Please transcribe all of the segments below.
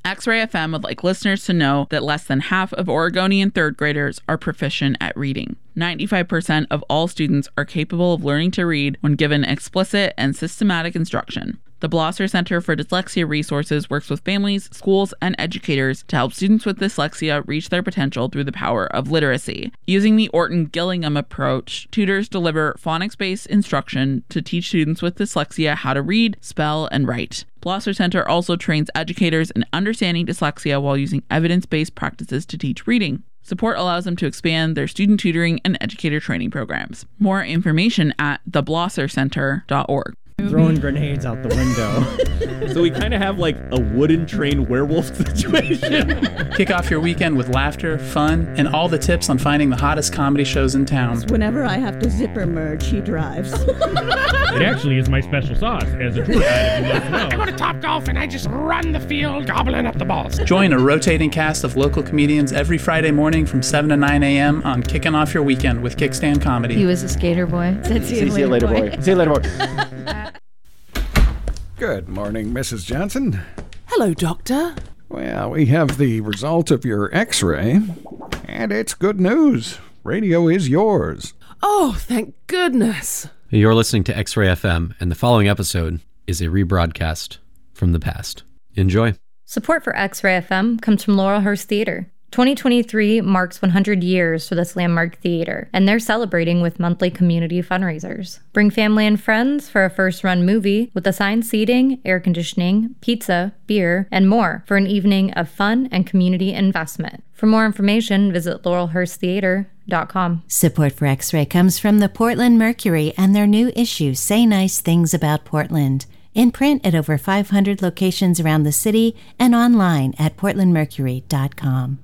X-Ray FM would like listeners to know that less than half of Oregonian third graders are proficient at reading. 95% of all students are capable of learning to read when given explicit and systematic instruction. The Blosser Center for Dyslexia Resources works with families, schools, and educators to help students with dyslexia reach their potential through the power of literacy. Using the Orton-Gillingham approach, tutors deliver phonics-based instruction to teach students with dyslexia how to read, spell, and write. Blosser Center also trains educators in understanding dyslexia while using evidence-based practices to teach reading. Support allows them to expand their student tutoring and educator training programs. More information at theblossercenter.org. Throwing grenades out the window. So we kind of have like a wooden train werewolf situation. Kick off your weekend with laughter, fun, and all the tips on finding the hottest comedy shows in town. Whenever I have to zipper merge, he drives. It actually is my special sauce as a tour guide, if you want to know. I go to Topgolf and I just run the field gobbling up the balls. Join a rotating cast of local comedians every Friday morning from 7 to 9 a.m. on Kicking Off Your Weekend with Kickstand Comedy. He was a skater boy. See you later, boy. See you later, boy. Good morning, Mrs. Johnson. Hello, Doctor. Well, we have the result of your x-ray, and it's good news. Radio is yours. Oh, thank goodness. You're listening to X-Ray FM, and the following episode is a rebroadcast from the past. Enjoy. Support for X-Ray FM comes from Laurelhurst Theater. 2023 marks 100 years for this landmark theater, and they're celebrating with monthly community fundraisers. Bring family and friends for a first-run movie with assigned seating, air conditioning, pizza, beer, and more for an evening of fun and community investment. For more information, visit laurelhursttheater.com. Support for X-Ray comes from the Portland Mercury and their new issue, Say Nice Things About Portland. In print at over 500 locations around the city and online at portlandmercury.com.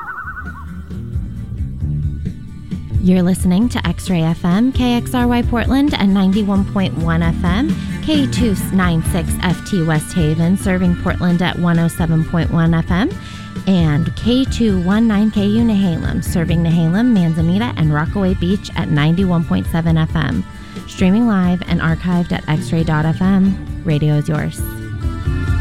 You're listening to X-Ray FM, KXRY Portland at 91.1 FM, K296FT West Haven, serving Portland at 107.1 FM, and K219KU Nehalem, serving Nehalem, Manzanita, and Rockaway Beach at 91.7 FM. Streaming live and archived at xray.fm. Radio is yours.